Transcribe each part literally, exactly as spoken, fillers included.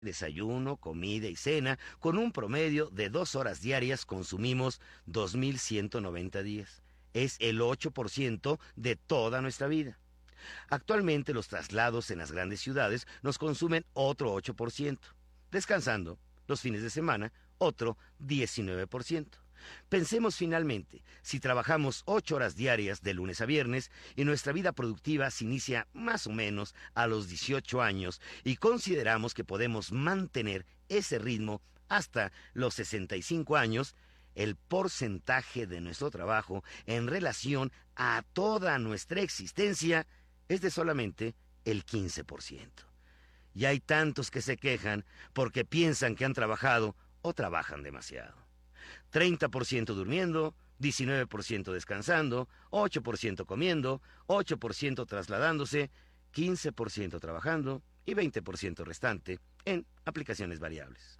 Desayuno, comida y cena, con un promedio de dos horas diarias consumimos dos mil ciento noventa días. Es el ocho por ciento de toda nuestra vida. Actualmente los traslados en las grandes ciudades nos consumen otro ocho por ciento. Descansando, los fines de semana, otro diecinueve por ciento. Pensemos finalmente, si trabajamos ocho horas diarias de lunes a viernes y nuestra vida productiva se inicia más o menos a los dieciocho años y consideramos que podemos mantener ese ritmo hasta los sesenta y cinco años, el porcentaje de nuestro trabajo en relación a toda nuestra existencia es de solamente el quince por ciento. Y hay tantos que se quejan porque piensan que han trabajado o trabajan demasiado. treinta por ciento durmiendo, diecinueve por ciento descansando, ocho por ciento comiendo, ocho por ciento trasladándose, quince por ciento trabajando y veinte por ciento restante en aplicaciones variables.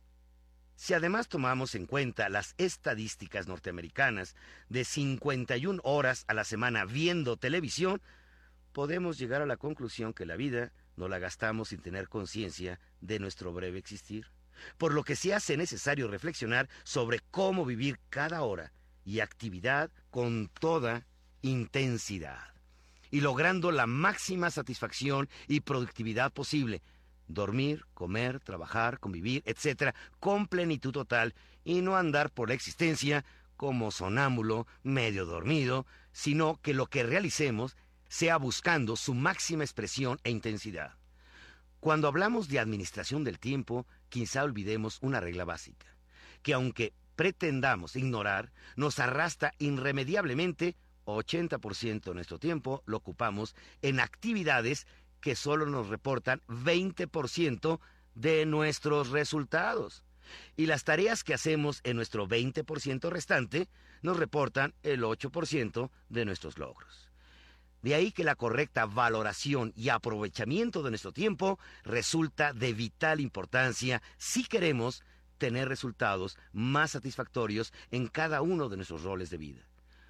Si además tomamos en cuenta las estadísticas norteamericanas de cincuenta y una horas a la semana viendo televisión, podemos llegar a la conclusión que la vida no la gastamos sin tener conciencia de nuestro breve existir. Por lo que se hace necesario reflexionar sobre cómo vivir cada hora y actividad con toda intensidad y logrando la máxima satisfacción y productividad posible. Dormir, comer, trabajar, convivir, etcétera, con plenitud total y no andar por la existencia como sonámbulo, medio dormido, sino que lo que realicemos sea buscando su máxima expresión e intensidad. Cuando hablamos de administración del tiempo, quizá olvidemos una regla básica, que aunque pretendamos ignorar, nos arrastra irremediablemente. ochenta por ciento de nuestro tiempo lo ocupamos en actividades que solo nos reportan veinte por ciento de nuestros resultados. Y las tareas que hacemos en nuestro veinte por ciento restante nos reportan el ocho por ciento de nuestros logros. De ahí que la correcta valoración y aprovechamiento de nuestro tiempo resulta de vital importancia si queremos tener resultados más satisfactorios en cada uno de nuestros roles de vida.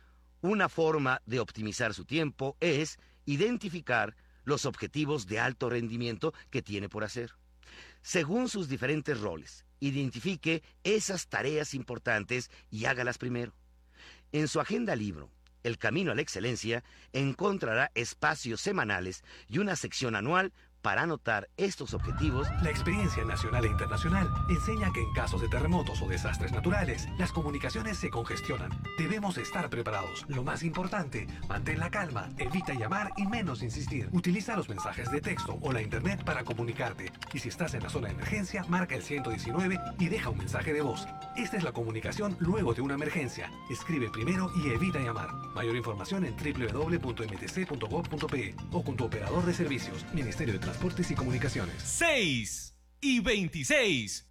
Una forma de optimizar su tiempo es identificar los objetivos de alto rendimiento que tiene por hacer. Según sus diferentes roles, identifique esas tareas importantes y hágalas primero. En su agenda libro, El Camino a la Excelencia, encontrará espacios semanales y una sección anual para anotar estos objetivos. La experiencia nacional e internacional enseña que en casos de terremotos o desastres naturales, las comunicaciones se congestionan. Debemos estar preparados. Lo más importante, mantén la calma, evita llamar y menos insistir. Utiliza los mensajes de texto o la internet para comunicarte. Y si estás en la zona de emergencia, marca el ciento diecinueve y deja un mensaje de voz. Esta es la comunicación luego de una emergencia. Escribe primero y evita llamar. Mayor información en doble u doble u doble u punto m t c punto gov punto p e o con tu operador de servicios, Ministerio de Transportes y Comunicaciones. seis y veintiséis.